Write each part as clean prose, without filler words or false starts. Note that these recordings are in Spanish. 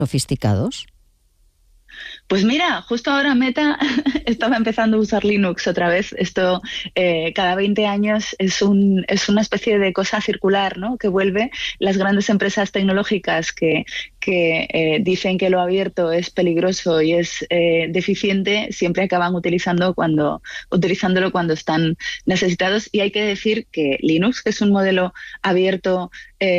sofisticados? Pues mira, justo ahora Meta estaba empezando a usar Linux otra vez. Esto cada 20 años es una especie de cosa circular, ¿no? Que vuelve. Las grandes empresas tecnológicas que dicen que lo abierto es peligroso y es deficiente, siempre acaban utilizándolo cuando están necesitados. Y hay que decir que Linux, que es un modelo abierto,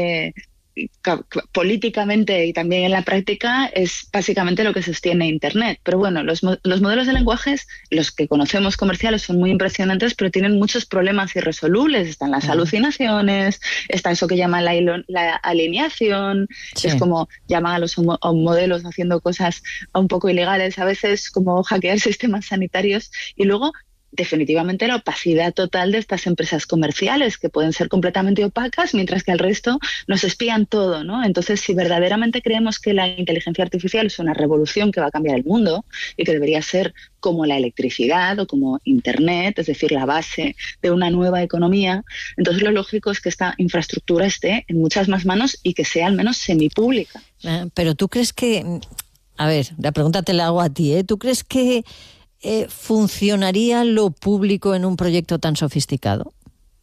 políticamente y también en la práctica, es básicamente lo que sostiene Internet. Pero bueno, los modelos de lenguajes, los que conocemos comerciales, son muy impresionantes, pero tienen muchos problemas irresolubles. Están las alucinaciones, está eso que llaman la alineación, que es como llaman a los modelos haciendo cosas un poco ilegales, a veces como hackear sistemas sanitarios, y luego definitivamente la opacidad total de estas empresas comerciales, que pueden ser completamente opacas, mientras que al resto nos espían todo, ¿no? Entonces, si verdaderamente creemos que la inteligencia artificial es una revolución que va a cambiar el mundo y que debería ser como la electricidad o como Internet, es decir, la base de una nueva economía, entonces lo lógico es que esta infraestructura esté en muchas más manos y que sea al menos semipública. Pero tú crees que... A ver, la pregunta te la hago a ti, ¿eh? ¿Tú crees que funcionaría lo público en un proyecto tan sofisticado?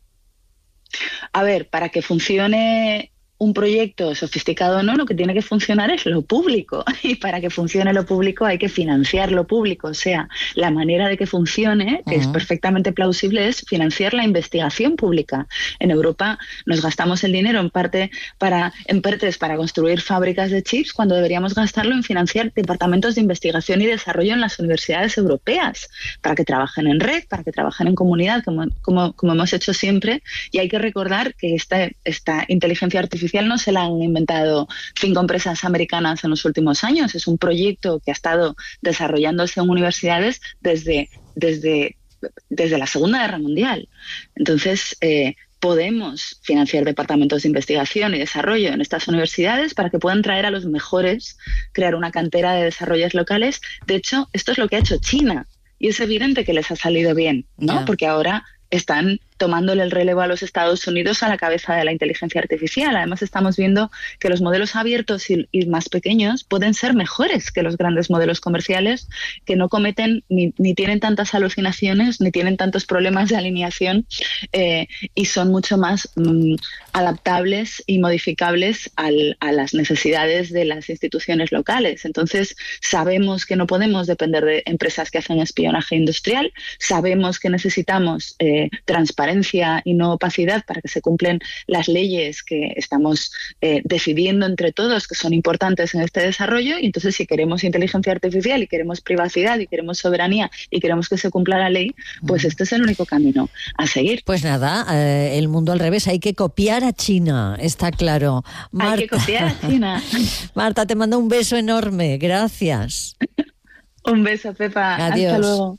A ver, para que funcione un proyecto sofisticado, no, lo que tiene que funcionar es lo público, y para que funcione lo público hay que financiar lo público. O sea, la manera de que funcione, que es perfectamente plausible, es financiar la investigación pública. En Europa nos gastamos el dinero en partes para construir fábricas de chips, cuando deberíamos gastarlo en financiar departamentos de investigación y desarrollo en las universidades europeas, para que trabajen en red, para que trabajen en comunidad, como hemos hecho siempre. Y hay que recordar que esta inteligencia artificial no se la han inventado 5 empresas americanas en los últimos años. Es un proyecto que ha estado desarrollándose en universidades desde la Segunda Guerra Mundial. Entonces, podemos financiar departamentos de investigación y desarrollo en estas universidades para que puedan traer a los mejores, crear una cantera de desarrollos locales. De hecho, esto es lo que ha hecho China, y es evidente que les ha salido bien, ¿no? Porque ahora están tomándole el relevo a los Estados Unidos a la cabeza de la inteligencia artificial. Además, estamos viendo que los modelos abiertos y más pequeños pueden ser mejores que los grandes modelos comerciales, que no cometen ni tienen tantas alucinaciones, ni tienen tantos problemas de alineación, y son mucho más adaptables y modificables a las necesidades de las instituciones locales. Entonces, sabemos que no podemos depender de empresas que hacen espionaje industrial, sabemos que necesitamos transparencia y no opacidad para que se cumplen las leyes que estamos decidiendo entre todos, que son importantes en este desarrollo. Y entonces, si queremos inteligencia artificial y queremos privacidad y queremos soberanía y queremos que se cumpla la ley, pues este es el único camino a seguir. Pues nada, el mundo al revés, hay que copiar a China, está claro. Marta, hay que copiar a China. Marta, te mando un beso enorme, gracias. Un beso, Pepa. Adiós. Hasta luego.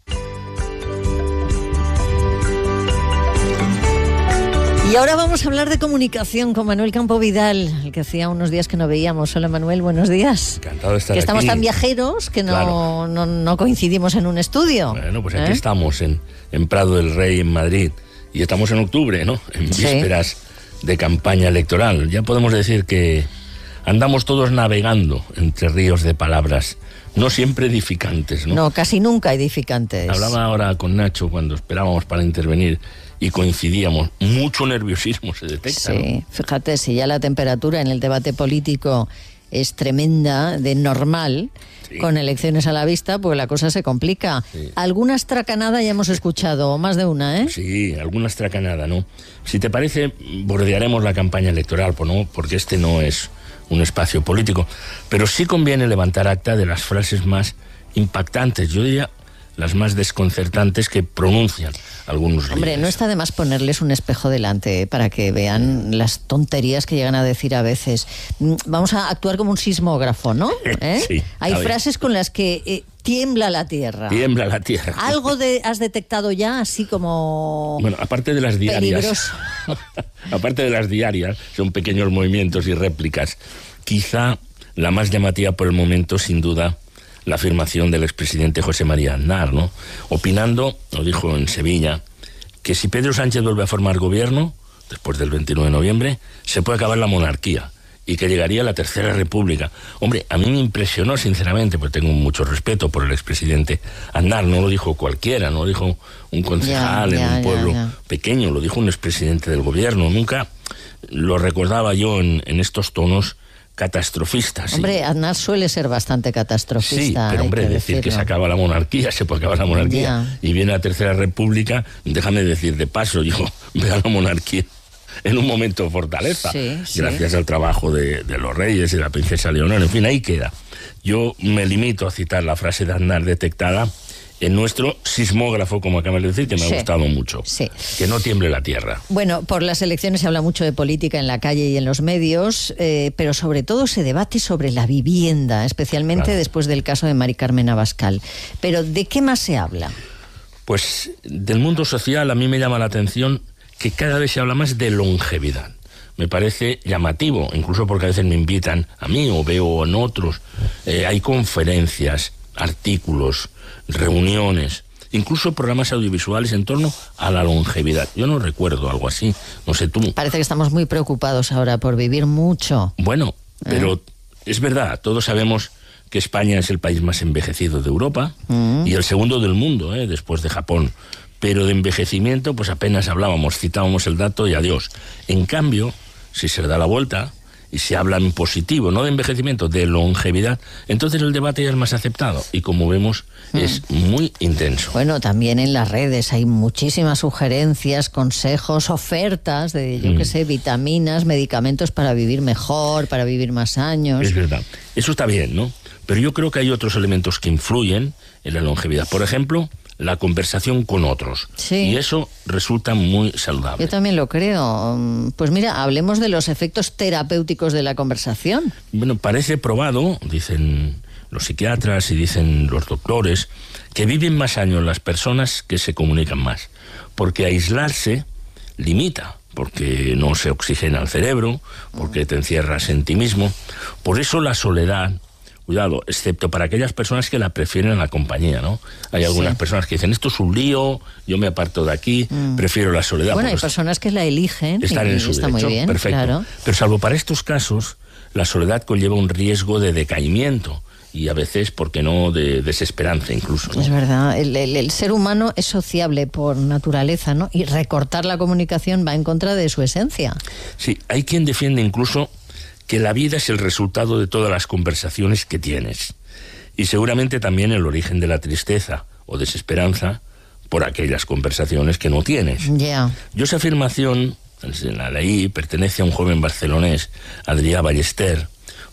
Y ahora vamos a hablar de comunicación con Manuel Campo Vidal, el que hacía unos días que no veíamos. Hola Manuel, buenos días. Encantado de estar que estamos aquí. Tan viajeros que no coincidimos en un estudio. Bueno, pues aquí estamos en Prado del Rey, en Madrid. Y estamos en octubre, ¿no? En vísperas de campaña electoral. Ya podemos decir que andamos todos navegando entre ríos de palabras, no siempre edificantes, ¿no? No, casi nunca edificantes. Hablaba ahora con Nacho cuando esperábamos para intervenir y coincidíamos. Mucho nerviosismo se detecta, Sí, ¿no? fíjate, si ya la temperatura en el debate político es tremenda, de normal, con elecciones a la vista, pues la cosa se complica. Sí. Alguna estracanada ya hemos escuchado, más de una, ¿eh? Sí, alguna estracanada, ¿no? Si te parece, bordearemos la campaña electoral, ¿no? Porque este no es un espacio político, pero sí conviene levantar acta de las frases más impactantes, yo diría las más desconcertantes que pronuncian algunos líderes. Hombre, no está de más ponerles un espejo delante para que vean las tonterías que llegan a decir a veces. Vamos a actuar como un sismógrafo, ¿no? Sí, hay frases con las que tiembla la tierra. Tiembla la tierra. ¿Algo has detectado ya así como... Bueno, aparte de las diarias. Peligroso. Aparte de las diarias, son pequeños movimientos y réplicas. Quizá la más llamativa por el momento, sin duda, la afirmación del expresidente José María Aznar, ¿no? Opinando, lo dijo en Sevilla, que si Pedro Sánchez vuelve a formar gobierno, después del 29 de noviembre, se puede acabar la monarquía y que llegaría la Tercera República. Hombre, a mí me impresionó sinceramente, porque tengo mucho respeto por el expresidente Aznar. No lo dijo cualquiera, no lo dijo un concejal en un pueblo pequeño, lo dijo un expresidente del gobierno. Nunca lo recordaba yo en estos tonos catastrofistas. Hombre, Aznar suele ser bastante catastrofista. Sí, pero hombre, decir que se acaba la monarquía, se puede acabar la monarquía, y viene la Tercera República, déjame decir de paso, yo veo a la monarquía en un momento de fortaleza, gracias al trabajo de los reyes y de la princesa Leonor, en fin, ahí queda. Yo me limito a citar la frase de Aznar detectada en nuestro sismógrafo, como acabas de decir, que me ha gustado mucho. Que no tiemble la tierra. Bueno, por las elecciones se habla mucho de política en la calle y en los medios, pero sobre todo se debate sobre la vivienda, especialmente después del caso de Mari Carmen Abascal. Pero ¿de qué más se habla? Pues del mundo social a mí me llama la atención que cada vez se habla más de longevidad. Me parece llamativo, incluso porque a veces me invitan a mí o veo en otros. Hay conferencias, artículos, reuniones, incluso programas audiovisuales en torno a la longevidad. Yo no recuerdo algo así, no sé tú. Parece que estamos muy preocupados ahora por vivir mucho. Bueno, pero es verdad, todos sabemos que España es el país más envejecido de Europa y el segundo del mundo, después de Japón. Pero de envejecimiento, pues apenas hablábamos, citábamos el dato y adiós. En cambio, si se le da la vuelta y se habla en positivo, no de envejecimiento, de longevidad, entonces el debate ya es más aceptado y, como vemos, es muy intenso. Bueno, también en las redes hay muchísimas sugerencias, consejos, ofertas de, yo qué sé, vitaminas, medicamentos para vivir mejor, para vivir más años. Es verdad, eso está bien, ¿no? Pero yo creo que hay otros elementos que influyen en la longevidad. Por ejemplo, la conversación con otros. Y eso resulta muy saludable. Yo también lo creo. Pues mira, hablemos de los efectos terapéuticos de la conversación. Bueno, parece probado, dicen los psiquiatras y dicen los doctores, que viven más años las personas que se comunican más. Porque aislarse limita, porque no se oxigena el cerebro, porque te encierras en ti mismo. Por eso la soledad, cuidado, excepto para aquellas personas que la prefieren a la compañía, ¿no? Hay algunas personas que dicen, esto es un lío, yo me aparto de aquí, prefiero la soledad. Bueno, hay personas que la eligen están en su está derecho, muy bien, perfecto. Claro. Pero salvo para estos casos, la soledad conlleva un riesgo de decaimiento y a veces, ¿por qué no?, de desesperanza incluso, ¿no? Es verdad, el ser humano es sociable por naturaleza, ¿no? Y recortar la comunicación va en contra de su esencia. Sí, hay quien defiende incluso que la vida es el resultado de todas las conversaciones que tienes. Y seguramente también el origen de la tristeza o desesperanza por aquellas conversaciones que no tienes. Yo esa afirmación, la leí, pertenece a un joven barcelonés, Adrià Ballester,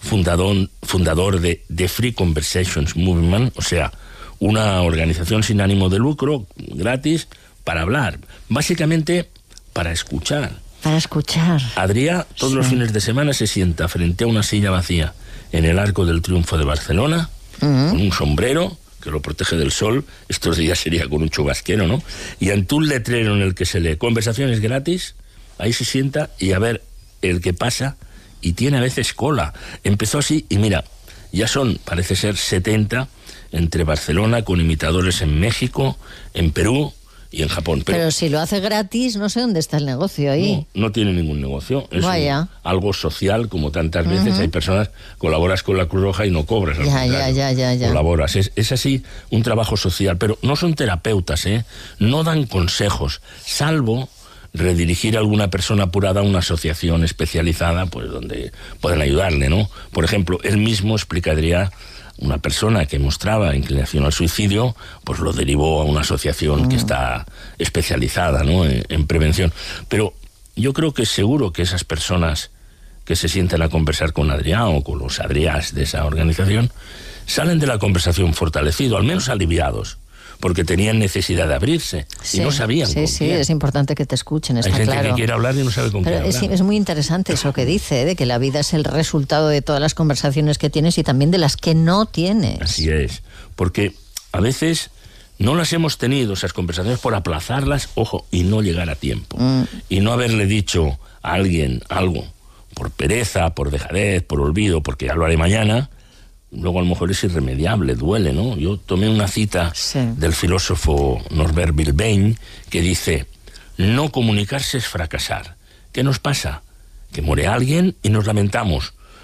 fundador de The Free Conversations Movement, o sea, una organización sin ánimo de lucro, gratis, para hablar, básicamente para escuchar. Para escuchar. Adrià todos los fines de semana se sienta frente a una silla vacía en el Arco del Triunfo de Barcelona, con un sombrero que lo protege del sol, estos días sería con un chubasquero, ¿no? Y ante un letrero en el que se lee conversaciones gratis, ahí se sienta y a ver el que pasa, y tiene a veces cola. Empezó así y mira, ya son, parece ser, 70 entre Barcelona, con imitadores en México, en Perú y en Japón. Pero si lo hace gratis, no sé dónde está el negocio ahí. No tiene ningún negocio. Es algo social, como tantas veces hay personas, colaboras con la Cruz Roja y no cobras. Ya. Colaboras. Es así un trabajo social, pero no son terapeutas, no dan consejos, salvo redirigir a alguna persona apurada a una asociación especializada, pues donde puedan ayudarle, ¿no? Por ejemplo, él mismo explicaría, una persona que mostraba inclinación al suicidio, pues lo derivó a una asociación que está especializada, ¿no?, en prevención. Pero yo creo que seguro que esas personas que se sientan a conversar con Adrià o con los Adriàs de esa organización salen de la conversación fortalecidos, al menos aliviados, porque tenían necesidad de abrirse y no sabían con quién. Sí, es importante que te escuchen, está claro. Hay gente que quiere hablar y no sabe con quién hablar. Es muy interesante eso que dice, de que la vida es el resultado de todas las conversaciones que tienes y también de las que no tienes. Así es, porque a veces no las hemos tenido, esas conversaciones, por aplazarlas, ojo, y no llegar a tiempo. Y no haberle dicho a alguien algo, por pereza, por dejadez, por olvido, porque ya lo haré mañana. Luego a lo mejor es irremediable, duele, ¿no? Yo tomé una cita del filósofo Norbert Bilbijn que dice: no comunicarse es fracasar. ¿Qué nos pasa? Que muere alguien y nos lamentamos.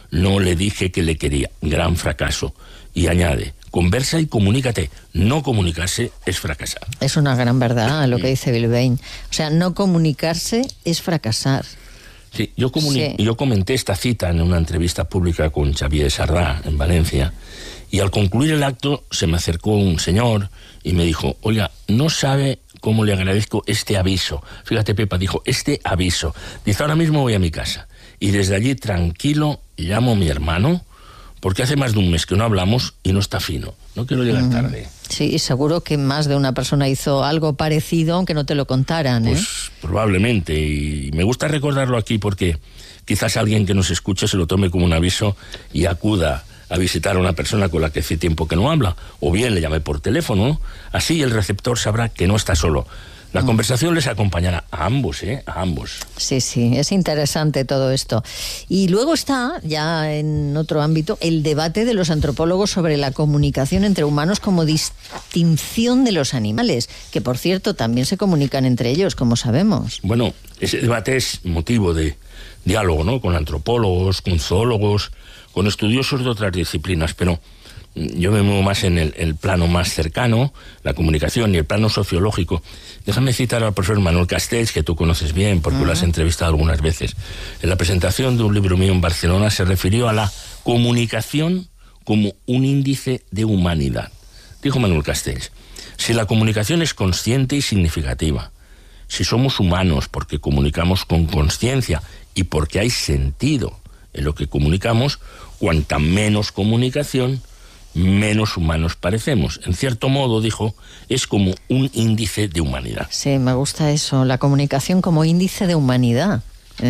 No le dije que le quería. Gran fracaso. Y añade, conversa y comunícate. No comunicarse es fracasar. Es una gran verdad lo que dice Bilbao. O sea, no comunicarse es fracasar. Sí, yo comenté esta cita en una entrevista pública con Xavier Sardá en Valencia, y al concluir el acto se me acercó un señor y me dijo, oiga, no sabe cómo le agradezco este aviso. Fíjate, Pepa, dijo, este aviso. Dice, ahora mismo voy a mi casa y desde allí tranquilo llamo a mi hermano, porque hace más de un mes que no hablamos y no está fino. No quiero llegar tarde. Sí, seguro que más de una persona hizo algo parecido, aunque no te lo contaran. Pues probablemente, y me gusta recordarlo aquí porque quizás alguien que nos escuche se lo tome como un aviso y acuda a visitar a una persona con la que hace tiempo que no habla, o bien le llame por teléfono, ¿no? Así el receptor sabrá que no está solo. La conversación les acompañará a ambos, a ambos. Sí, sí, es interesante todo esto. Y luego está, ya en otro ámbito, el debate de los antropólogos sobre la comunicación entre humanos como distinción de los animales, que por cierto también se comunican entre ellos, como sabemos. Bueno, ese debate es motivo de diálogo, ¿no? Con antropólogos, con zoólogos, con estudiosos de otras disciplinas, pero yo me muevo más en el plano más cercano, la comunicación, y el plano sociológico. Déjame citar al profesor Manuel Castells, que tú conoces bien porque lo has entrevistado algunas veces. En la presentación de un libro mío en Barcelona se refirió a la comunicación como un índice de humanidad. Dijo Manuel Castells, si la comunicación es consciente y significativa, si somos humanos porque comunicamos con consciencia y porque hay sentido en lo que comunicamos, cuanta menos comunicación, menos humanos parecemos. En cierto modo, dijo, es como un índice de humanidad. Sí, me gusta eso, la comunicación como índice de humanidad.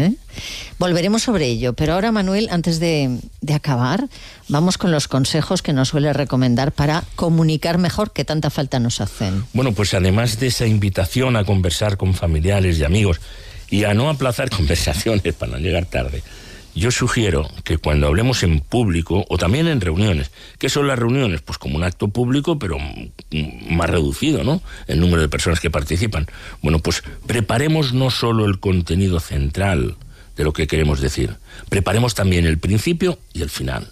Volveremos sobre ello, pero ahora, Manuel, antes de acabar, vamos con los consejos que nos suele recomendar para comunicar mejor, que tanta falta nos hacen. Bueno, pues además de esa invitación a conversar con familiares y amigos y a no aplazar conversaciones para no llegar tarde, yo sugiero que cuando hablemos en público o también en reuniones, ¿qué son las reuniones? Pues como un acto público, pero más reducido, ¿no? El número de personas que participan. Bueno, pues preparemos no solo el contenido central de lo que queremos decir, preparemos también el principio y el final.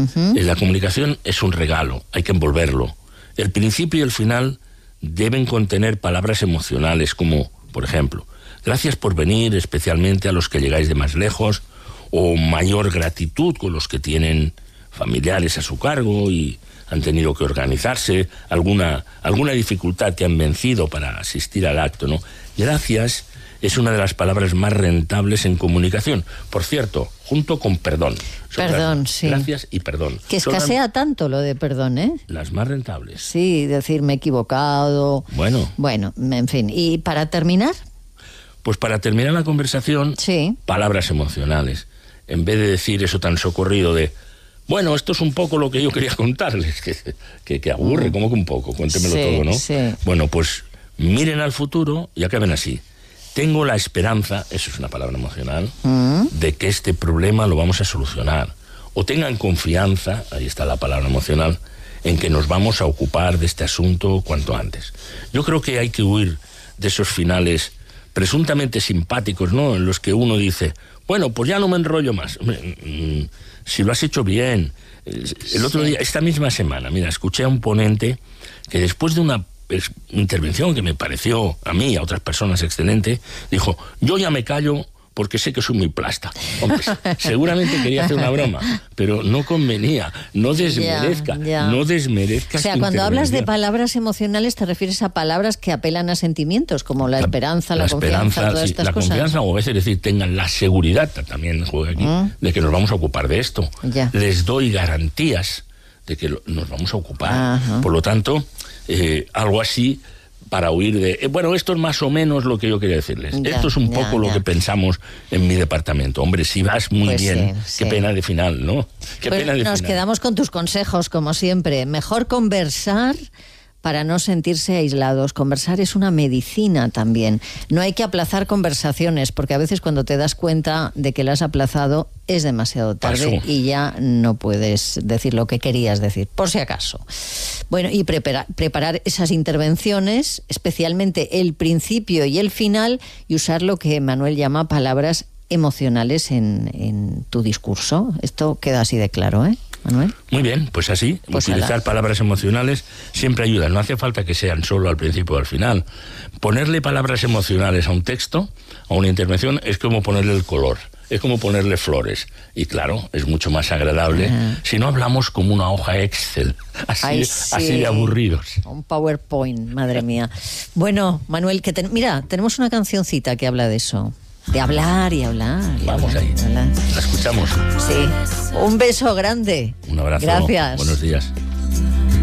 La comunicación es un regalo, hay que envolverlo. El principio y el final deben contener palabras emocionales como, por ejemplo, gracias por venir, especialmente a los que llegáis de más lejos, o mayor gratitud con los que tienen familiares a su cargo y han tenido que organizarse, alguna dificultad que han vencido para asistir al acto, ¿no? Gracias es una de las palabras más rentables en comunicación. Por cierto, junto con perdón. Perdón, sí. Gracias y perdón. Que escasea tanto lo de perdón, ¿eh? Las más rentables. Sí, decir me he equivocado. Bueno, en fin. ¿Y para terminar? Pues para terminar la conversación, sí, palabras emocionales. En vez de decir eso tan socorrido de, bueno, esto es un poco lo que yo quería contarles, que aburre, como que un poco, cuéntemelo todo, ¿no? Sí. Bueno, pues miren al futuro y acaben así. Tengo la esperanza, eso es una palabra emocional, de que este problema lo vamos a solucionar. O tengan confianza, ahí está la palabra emocional, en que nos vamos a ocupar de este asunto cuanto antes. Yo creo que hay que huir de esos finales presuntamente simpáticos, ¿no? En los que uno dice, bueno, pues ya no me enrollo más. Si lo has hecho bien. El otro día, esta misma semana, mira, escuché a un ponente que después de una intervención que me pareció a mí y a otras personas excelente, dijo, yo ya me callo porque sé que soy muy plasta. Hombre, seguramente quería hacer una broma, pero no convenía. No desmerezca, no desmerezca. O sea, cuando hablas de palabras emocionales te refieres a palabras que apelan a sentimientos, como la esperanza, la confianza, todas estas cosas. La confianza, o a veces decir, tengan la seguridad, también juega aquí, de que nos vamos a ocupar de esto. Les doy garantías de que nos vamos a ocupar. Por lo tanto, algo así, para huir de... bueno, esto es más o menos lo que yo quería decirles. Esto es un poco lo que pensamos en mi departamento. Hombre, si vas muy bien, qué pena de final, ¿no? Qué pena de nos final. Quedamos con tus consejos, como siempre. Mejor conversar para no sentirse aislados. Conversar es una medicina también. No hay que aplazar conversaciones, porque a veces cuando te das cuenta de que las has aplazado es demasiado tarde y ya no puedes decir lo que querías decir, por si acaso. Bueno, y preparar esas intervenciones, especialmente el principio y el final, y usar lo que Manuel llama palabras emocionales en tu discurso. Esto queda así de claro, ¿eh, Manuel? Muy bien, pues así, Pues utilizar palabras emocionales siempre ayuda. No hace falta que sean solo al principio o al final. Ponerle palabras emocionales a un texto, a una intervención, es como ponerle el color, es como ponerle flores. Y claro, es mucho más agradable si no hablamos como una hoja Excel, así de aburridos. Un PowerPoint, madre mía. Bueno, Manuel, mira, tenemos una cancioncita que habla de eso. De hablar y hablar. Vamos ahí. Hablar. La escuchamos. Sí. Un beso grande. Un abrazo. Gracias. Buenos días.